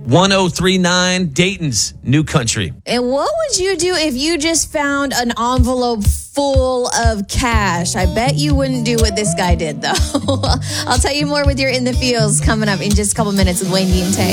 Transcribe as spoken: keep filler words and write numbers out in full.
one oh three point nine Dayton's New Country. And what would you do if you just found an envelope full of cash? I bet you wouldn't do what this guy did, though. I'll tell you more with your In the Fields coming up in just a couple minutes with Wayne Dean Tay.